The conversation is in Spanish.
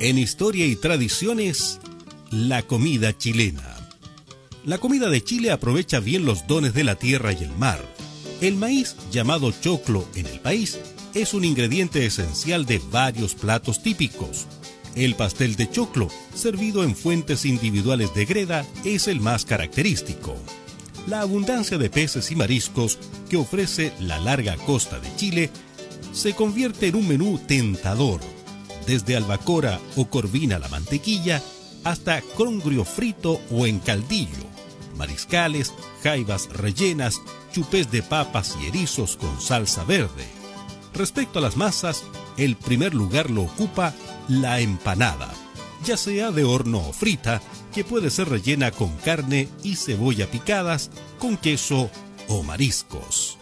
En historia y tradiciones, la comida chilena. La comida de Chile aprovecha bien los dones de la tierra y el mar. El maíz, llamado choclo en el país, es un ingrediente esencial de varios platos típicos. El pastel de choclo, servido en fuentes individuales de greda, es el más característico. La abundancia de peces y mariscos que ofrece la larga costa de Chile se convierte en un menú tentador, desde albacora o corvina a la mantequilla hasta congrio frito o en caldillo, mariscales, jaivas rellenas, chupés de papas y erizos con salsa verde. Respecto a las masas, el primer lugar lo ocupa la empanada, ya sea de horno o frita, que puede ser rellena con carne y cebolla picadas, con queso o mariscos.